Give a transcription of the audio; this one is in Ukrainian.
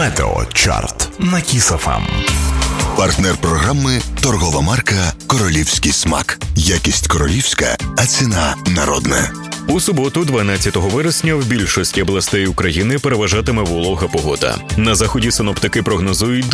Метеочарт на Кіс ФМ. Партнер програми – торгова марка «Королівський смак». Якість королівська, а ціна народна. У суботу, 12 вересня, в більшості областей України переважатиме волога погода. На заході синоптики прогнозують